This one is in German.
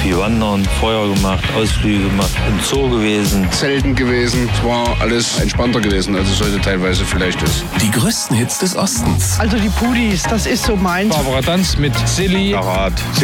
Viel wandern, Feuer gemacht, Ausflüge gemacht, im Zoo gewesen. Zelten gewesen. Es war alles entspannter gewesen, als es heute teilweise vielleicht ist. Die größten Hits des Ostens. Also die Pudis, das ist so meins. Barbara Danz mit Silly. Karat.